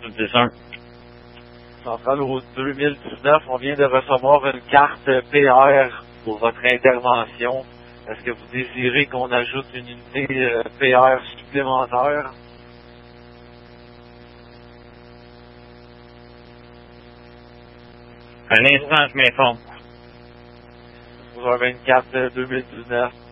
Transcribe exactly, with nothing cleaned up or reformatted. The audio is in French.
dix un. Centrale Route deux mille dix-neuf, on vient de recevoir une carte P R pour votre intervention. Est-ce que vous désirez qu'on ajoute une unité euh, P R supplémentaire? Un instant, je m'informe. Vous avez une carte deux mille dix-neuf.